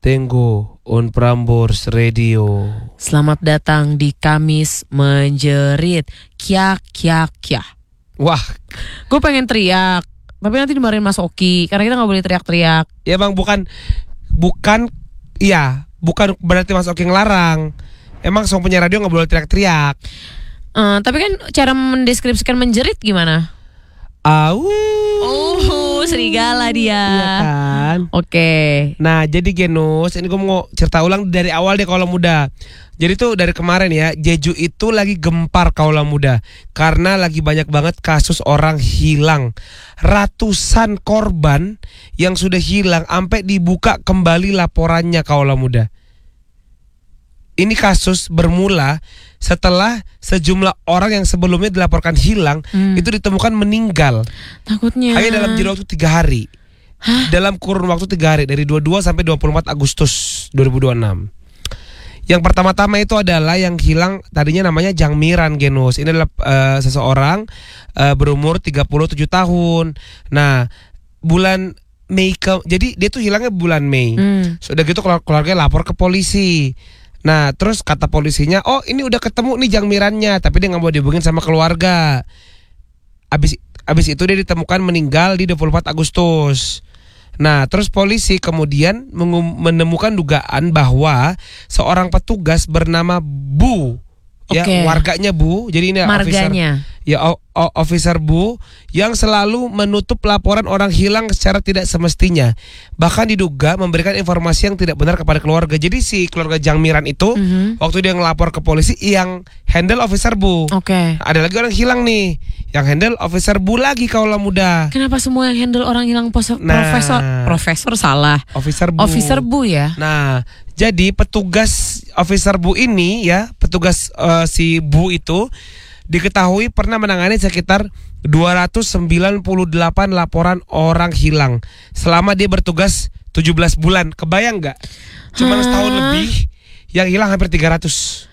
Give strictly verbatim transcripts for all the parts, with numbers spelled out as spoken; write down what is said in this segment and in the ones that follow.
Tengo on Prambors Radio. Selamat datang di Kamis Menjerit. Kya kya kya. Wah, gue pengen teriak, tapi nanti dimarahin Mas Oki karena kita nggak boleh teriak-teriak. ya bang, bukan, bukan, iya, bukan berarti Mas Oki ngelarang. Emang sang penyiar radio nggak boleh teriak-teriak. Uh, tapi kan cara mendeskripsikan menjerit gimana? Au. Oh, serigala dia. Iya kan. Oke. Okay. Nah, jadi Genus, ini gue mau cerita ulang dari awal deh Kaula Muda. Jadi tuh dari kemarin ya, Jeju itu lagi gempar Kaula Muda karena lagi banyak banget kasus orang hilang. Ratusan korban yang sudah hilang sampai dibuka kembali laporannya Kaula Muda. Ini kasus bermula setelah sejumlah orang yang sebelumnya dilaporkan hilang hmm. itu ditemukan meninggal. Takutnya hanya dalam jangka waktu tiga hari. Hah? Dalam kurun waktu tiga hari dari dua puluh dua sampai dua puluh empat Agustus dua ribu dua puluh enam. Yang pertama-tama itu adalah yang hilang tadinya namanya Jang Miran Genus. Ini adalah uh, seseorang uh, berumur tiga puluh tujuh tahun. Nah, bulan Mei ke, jadi dia tuh hilangnya bulan Mei. Hmm. Sudah gitu keluarga lapor ke polisi. Nah, terus kata polisinya, oh ini udah ketemu nih Jang Mirannya, tapi dia nggak mau dihubungin sama keluarga. Abis, abis itu dia ditemukan meninggal di dua puluh empat Agustus. Nah, terus polisi kemudian mengum, menemukan dugaan bahwa seorang petugas bernama Bu, ya okay. warganya Bu, jadi ini marganya. Officer, ya o, o, officer Bu yang selalu menutup laporan orang hilang secara tidak semestinya. Bahkan diduga memberikan informasi yang tidak benar kepada keluarga. Jadi si keluarga Jang Miran itu mm-hmm. waktu dia ngelapor ke polisi yang handle officer Bu. Oke. Okay. Ada lagi orang hilang nih, yang handle officer Bu lagi Kaula Muda. Kenapa semua yang handle orang hilang pos- nah, profesor profesor salah. Officer Bu. Officer Bu ya. Nah, jadi petugas officer Bu ini ya, petugas uh, si Bu itu diketahui pernah menangani sekitar dua ratus sembilan puluh delapan laporan orang hilang selama dia bertugas tujuh belas bulan. Kebayang nggak? Cuma setahun lebih yang hilang hampir tiga ratus.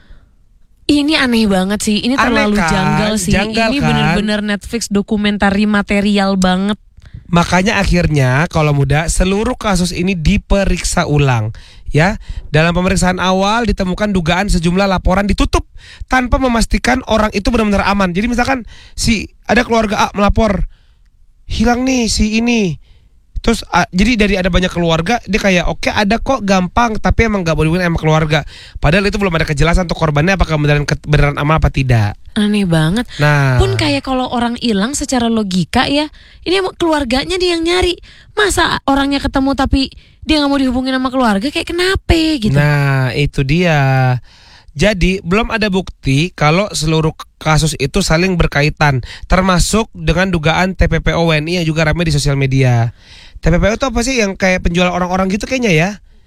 Ini aneh banget sih. Ini terlalu kan? janggal sih. Janggal ini kan? bener-bener Netflix dokumentari material banget. Makanya akhirnya Kaula Muda seluruh kasus ini diperiksa ulang. Ya, dalam pemeriksaan awal ditemukan dugaan sejumlah laporan ditutup tanpa memastikan orang itu benar-benar aman. Jadi misalkan si ada keluarga A melapor hilang nih si ini, terus a, jadi dari ada banyak keluarga dia kayak oke okay, ada kok gampang, tapi emang nggak boleh sama keluarga. Padahal itu belum ada kejelasan untuk korbannya apakah beneran beneran aman apa tidak. Aneh banget. Nah, pun kayak kalau orang hilang secara logika ya, ini emang keluarganya dia yang nyari. Masa orangnya ketemu tapi dia nggak mau dihubungin sama keluarga, kayak kenapa gitu. Nah, itu dia. Jadi belum ada bukti kalau seluruh kasus itu saling berkaitan, termasuk dengan dugaan T P P O W N I yang juga ramai di sosial media. T P P O itu apa sih, yang kayak penjual orang-orang gitu kayaknya ya?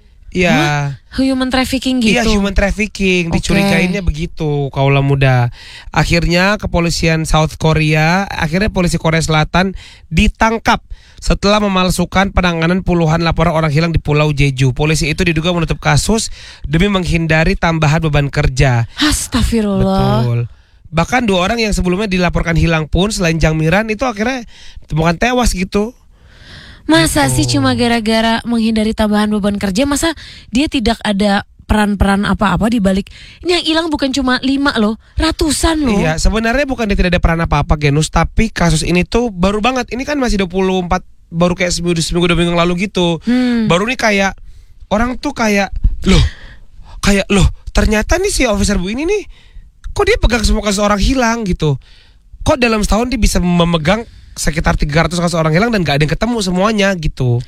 Iya. Human trafficking gitu. Iya, human trafficking, okay. Dicurigainnya begitu Kaula Muda. Akhirnya kepolisian South Korea, akhirnya polisi Korea Selatan ditangkap setelah memalsukan penanganan puluhan laporan orang hilang di Pulau Jeju. Polisi itu diduga menutup kasus demi menghindari tambahan beban kerja. Astagfirullah. Betul. Bahkan dua orang yang sebelumnya dilaporkan hilang pun selain Jang Miran itu akhirnya ditemukan tewas gitu. Masa gitu. sih cuma gara-gara menghindari tambahan beban kerja, masa dia tidak ada peran-peran apa-apa di balik. Ini yang hilang bukan cuma lima loh, ratusan loh. Iya, sebenarnya bukan dia tidak ada peran apa-apa Genus, tapi kasus ini tuh baru banget. Ini kan masih dua puluh empat, baru kayak seminggu, seminggu dua minggu yang lalu gitu. Hmm. Baru nih kayak orang tuh kayak loh, kayak loh ternyata nih si officer Bu ini nih, kok dia pegang semua kasus orang hilang gitu. Kok dalam setahun dia bisa memegang sekitar tiga ratus kasus orang hilang dan gak ada yang ketemu semuanya gitu.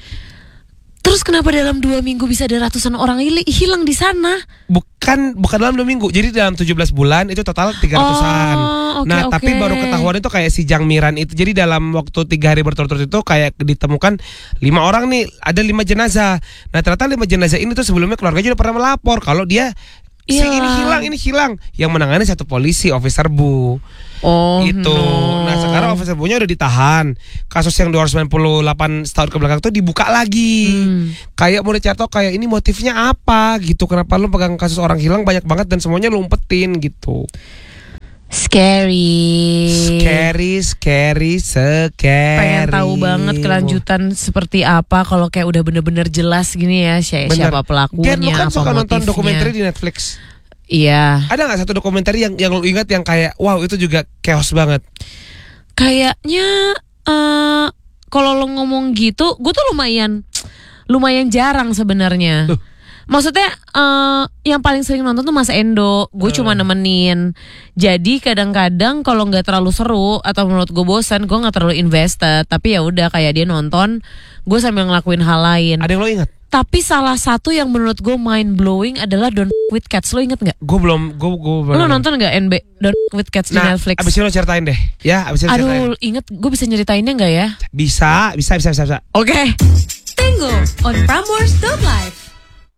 Terus kenapa dalam dua minggu bisa ada ratusan orang hilang di sana? Bukan bukan dalam dua minggu. Jadi dalam tujuh belas bulan itu total tiga ratusan. Oh, okay, nah, okay. Tapi baru ketahuan itu kayak si Jang Miran itu. Jadi dalam waktu tiga hari berturut-turut itu kayak ditemukan lima orang nih, ada lima jenazah. Nah, ternyata lima jenazah ini tuh sebelumnya keluarganya udah pernah melapor kalau dia si Ilang. ini hilang, ini hilang. Yang menangani satu polisi, officer Bu. Oh, itu. No. Nah, sekarang officer Bu-nya udah ditahan. Kasus yang dua ratus sembilan puluh delapan setahun ke belakang itu dibuka lagi. Hmm. Kayak mau dicari tahu kayak ini motifnya apa gitu. Kenapa lu pegang kasus orang hilang banyak banget dan semuanya lu umpetin gitu. Scary. Scary, scary, scary. Pengen tahu banget kelanjutan seperti apa kalau kayak udah bener-bener jelas gini ya si- Bener. siapa pelakunya, Gen, lu kan apa suka nonton motifnya. dokumenter di Netflix. Iya. Ada nggak satu dokumenter yang yang lu ingat yang kayak wow itu juga chaos banget? Kayaknya eh kalau lo ngomong gitu, gue tuh lumayan lumayan jarang sebenarnya. Loh. Maksudnya eh yang paling sering nonton tuh Mas Endo, gue cuma nemenin. Jadi kadang-kadang kalau nggak terlalu seru atau menurut gue bosan, gue nggak terlalu invested. Tapi ya udah kayak dia nonton, gue sambil ngelakuin hal lain. Ada yang lo ingat? Tapi salah satu yang menurut gue mind blowing adalah Don't F with Cats. Lo inget nggak? Gue belum, gue gue. Lo nonton nggak N B Don't F with Cats di Nah, Netflix? abis itu lo ceritain deh, ya. Abis itu ceritain. Aduh, inget gue bisa nyeritainnya nggak ya? Bisa, bisa, bisa, bisa. bisa. Oke. Tango on Prambors dot live.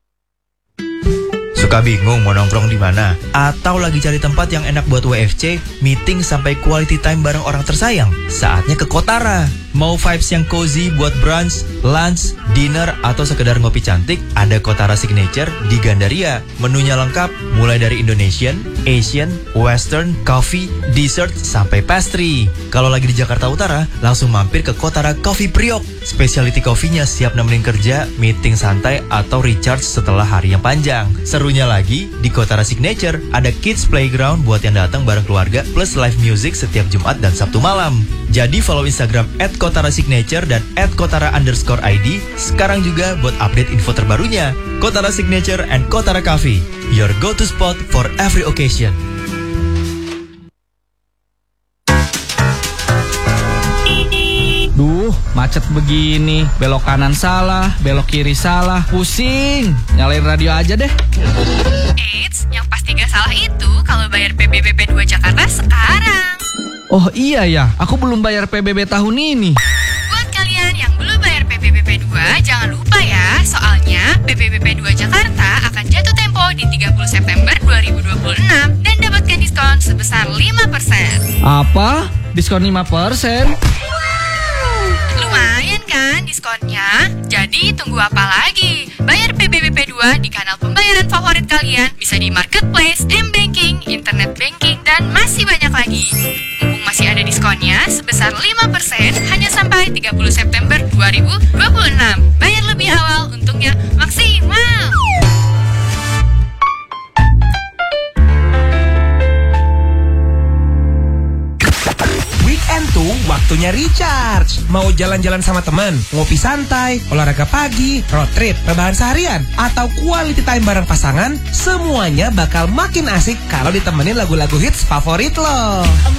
Suka bingung mau nongkrong di mana? Atau lagi cari tempat yang enak buat W F C, meeting sampai quality time bareng orang tersayang? Saatnya ke Kotara. Mau vibes yang cozy buat brunch, lunch, dinner, atau sekedar ngopi cantik? Ada Kotara Signature di Gandaria. Menunya lengkap, mulai dari Indonesian, Asian, Western, coffee, dessert, sampai pastry. Kalau lagi di Jakarta Utara, langsung mampir ke Kotara Coffee Priok. Specialty coffee-nya siap nemenin kerja, meeting santai, atau recharge setelah hari yang panjang. Serunya lagi, di Kotara Signature ada kids playground buat yang datang bareng keluarga, plus live music setiap Jumat dan Sabtu malam. Jadi follow Instagram at Kotara Signature dan at Kotara underscore I D sekarang juga buat update info terbarunya. Kotara Signature and Kotara Coffee, your go-to spot for every occasion. Duh, macet begini, belok kanan salah, belok kiri salah, pusing. Nyalain radio aja deh. Eits, yang pasti gak salah itu kalau bayar P B B P dua Jakarta sekarang. Oh iya ya, aku belum bayar P B B tahun ini. Buat kalian yang belum bayar P B B P dua, jangan lupa ya, soalnya P B B P dua Jakarta akan jatuh tempo di tiga puluh September dua ribu dua puluh enam dan dapatkan diskon sebesar lima persen. Apa? Diskon lima persen? Lumayan kan diskonnya? Jadi tunggu apa lagi? Bayar P B B P dua di kanal pembayaran favorit kalian, bisa di marketplace, m-banking, internet banking, dan masih banyak lagi. Mumpung masih ada diskonnya sebesar lima persen hanya sampai tiga puluh September dua ribu dua puluh enam. Bayar lebih awal, untungnya maksimal. Weekend tuh waktunya recharge. Mau jalan-jalan sama teman, ngopi santai, olahraga pagi, road trip, rebahan seharian, atau quality time bareng pasangan, semuanya bakal makin asik kalau ditemenin lagu-lagu hits favorit lo.